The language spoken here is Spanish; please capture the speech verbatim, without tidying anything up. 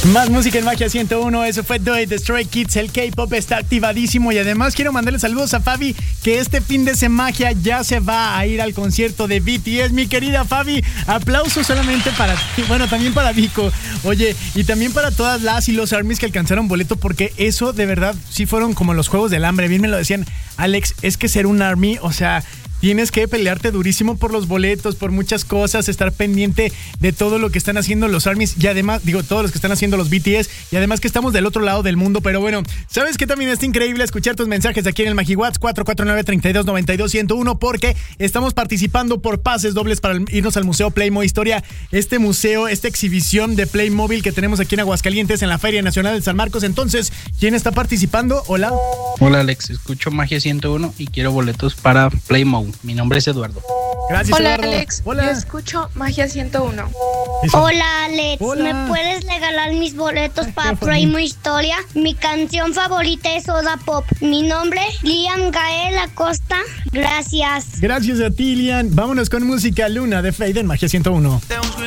Más música en Magia ciento uno, eso fue Do It de Stray Kids, el K-pop está activadísimo y además quiero mandarle saludos a Fabi, que este fin de semana ya se va a ir al concierto de B T S, mi querida Fabi, aplausos solamente para ti, bueno, también para Vico, oye, y también para todas las y los ARMYs que alcanzaron boleto, porque eso de verdad sí fueron como los Juegos del Hambre, bien me lo decían, Alex, es que ser un ARMY, o sea... Tienes que pelearte durísimo por los boletos, por muchas cosas, estar pendiente de todo lo que están haciendo los ARMYs y además, digo, todos los que están haciendo los B T S y además que estamos del otro lado del mundo, pero bueno, ¿sabes qué también está increíble? Escuchar tus mensajes aquí en el MagiWhat's cuatro cuatro nueve, tres dos nueve dos, uno cero uno porque estamos participando por pases dobles para irnos al Museo Playmo Historia, este museo, esta exhibición de Playmobil que tenemos aquí en Aguascalientes en la Feria Nacional de San Marcos. Entonces, ¿quién está participando? Hola. Hola Alex, escucho Magia ciento uno y quiero boletos para Playmo. Mi nombre es Eduardo. Gracias, Hola, Eduardo. Alex. Hola. Yo escucho Magia ciento uno. Eso. Hola, Alex. Hola. ¿Me puedes regalar mis boletos para Playmo Historia? Mi canción favorita es Oda Pop. Mi nombre, Liam Gael Acosta. Gracias. Gracias a ti, Lian. Vámonos con música Luna de Fade en Magia ciento uno.